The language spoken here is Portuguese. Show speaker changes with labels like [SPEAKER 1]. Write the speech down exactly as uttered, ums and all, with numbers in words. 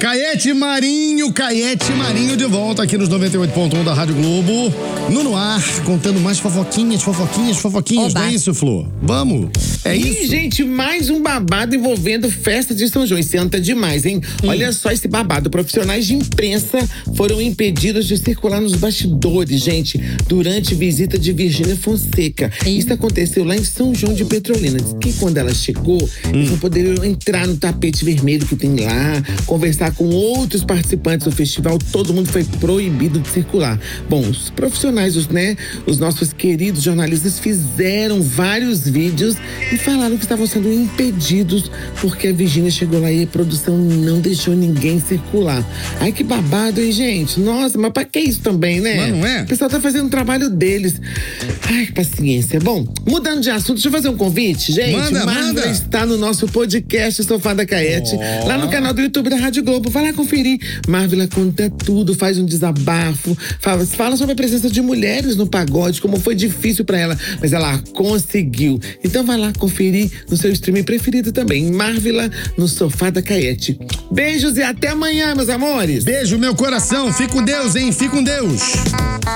[SPEAKER 1] Caete Marinho, Caete Marinho de volta aqui nos noventa e oito ponto um da Rádio Globo. No No Ar, contando mais fofoquinhas, fofoquinhas, fofoquinhas.
[SPEAKER 2] Oba.
[SPEAKER 1] Não é isso, Flor? Vamos? É
[SPEAKER 3] Ih,
[SPEAKER 1] isso?
[SPEAKER 3] gente, mais um babado envolvendo festa de São João. Esse ano tá demais, hein? Hum. Olha só esse babado. Profissionais de imprensa foram impedidos de circular nos bastidores, gente, durante visita de Virgínia Fonseca. Sim. Isso aconteceu lá em São João de Petrolina. Diz que quando ela chegou, hum. eles não poderiam entrar no tapete vermelho que tem lá, conversar com outros participantes do festival. Todo mundo foi proibido de circular. Bom, os profissionais, os, né, os nossos queridos jornalistas fizeram vários vídeos e falaram que estavam sendo impedidos porque a Virgínia chegou lá e a produção não deixou ninguém circular. Ai, que babado, hein, gente? Nossa, mas pra que isso também, né?
[SPEAKER 1] Mas não é?
[SPEAKER 3] O pessoal tá fazendo o trabalho deles. Ai, que paciência. Bom, mudando de assunto, deixa eu fazer um convite, gente.
[SPEAKER 1] Manda,
[SPEAKER 3] Marvel
[SPEAKER 1] manda.
[SPEAKER 3] está no nosso podcast Sofá da Caete,
[SPEAKER 1] oh.
[SPEAKER 3] lá no canal do YouTube da Rádio Globo. Vai lá conferir. Marvel conta tudo, faz um desabafo, fala, fala sobre a presença de mulheres no pagode, como foi difícil pra ela, mas ela conseguiu. Então vai lá conferir no seu streaming preferido também, Marvel no Sofá da Caete. Beijos e até amanhã, meus amores.
[SPEAKER 1] Beijo, meu coração. Fique com Deus, hein? Fique com Deus.